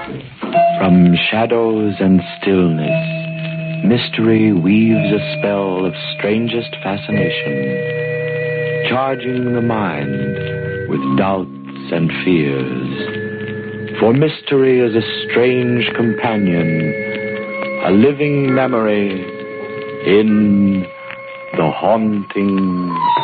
From shadows and stillness, mystery weaves a spell of strangest fascination, charging the mind with doubts and fears. For mystery is a strange companion, a living memory in the haunting